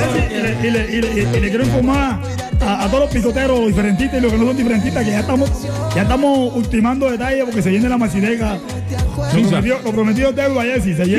Y le quiero informar a todos los picoteros, los diferentistas y los que no son diferentistas, que ya estamos ultimando detalles porque se viene la macideca. Lo prometido es deuda, Jessy.